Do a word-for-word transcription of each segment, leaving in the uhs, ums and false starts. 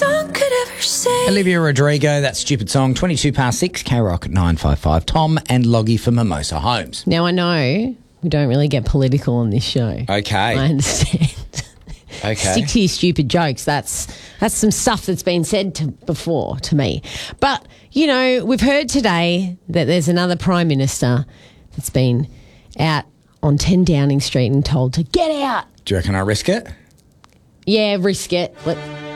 song could ever say. Olivia Rodrigo, that stupid song, twenty-two past six, K-Rock at nine five five. Tom and Loggy for Mimosa Homes. Now, I know we don't really get political on this show. Okay. I understand. Okay. Stick to your stupid jokes. That's that's some stuff that's been said to, before to me. But, you know, we've heard today that there's another Prime Minister that's been out on ten Downing Street and told to get out. Do you reckon I risk it? Yeah, risk it. Let-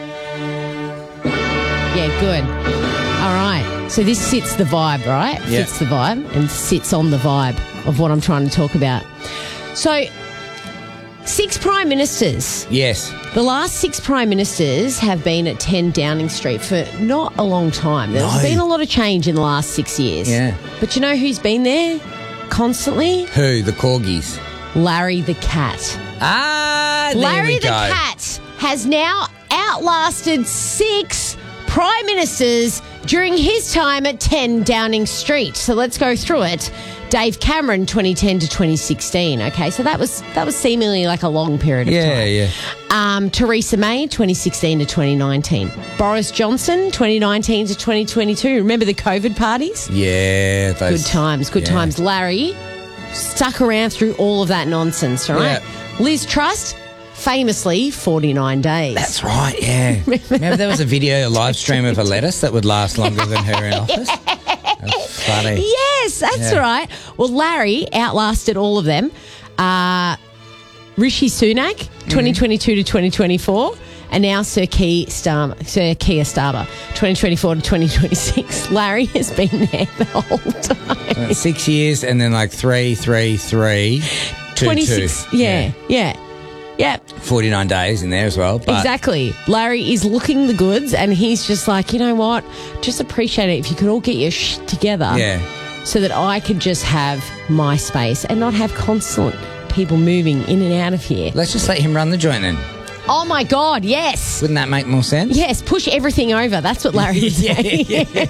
yeah, good. All right. So this sits the vibe, right? Yeah. Fits the vibe and sits on the vibe of what I'm trying to talk about. So six Prime Ministers. Yes. The last six Prime Ministers have been at ten Downing Street for not a long time. There's No. been a lot of change in the last six years. Yeah. But you know who's been there constantly? Who? The corgis. Larry the Cat. Ah, there Larry we the go. Cat has now outlasted six Prime Ministers during his time at ten Downing Street. So let's go through it. Dave Cameron, twenty ten to twenty sixteen. Okay, so that was that was seemingly like a long period of Yeah, time. yeah. Um, Theresa May, twenty sixteen to twenty nineteen. Boris Johnson, twenty nineteen to twenty twenty-two. Remember the COVID parties? Yeah. Those, Good times, good yeah. times. Larry stuck around through all of that nonsense, all right? Yeah. Liz Truss, famously forty-nine days. That's right, yeah. Remember there was a video, a live stream of a lettuce that would last longer than her in office? That's funny. Yes, that's Yeah. right. Well, Larry outlasted all of them. Uh, Rishi Sunak, twenty twenty-two to twenty twenty-four. And now Sir Keir Starmer, Sir Keir Starmer, twenty twenty-four to twenty twenty-six. Larry has been there the whole time. Uh, Six years and then like three, three, three, two, twenty-six, two. yeah, yeah. Yeah, forty-nine days in there as well. But exactly. Larry is looking the goods and he's just like, you know what? Just appreciate it if you could all get your shit together. Yeah. So that I could just have my space and not have constant people moving in and out of here. Let's just let him run the joint then. Oh my God, yes. Wouldn't that make more sense? Yes, push everything over. That's what Larry was saying.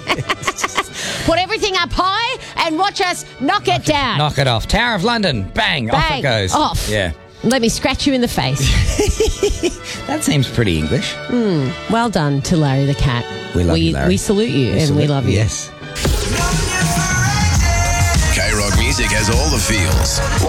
Put everything up high and watch us knock it down. Knock it off. Tower of London. Bang. Off Bang. it goes. Off. Yeah. Let me scratch you in the face. That seems pretty English. Well done to Larry the Cat. We love we, you, Larry. We salute you and salute- we love you. Yes. K-Rock Music has all the feels.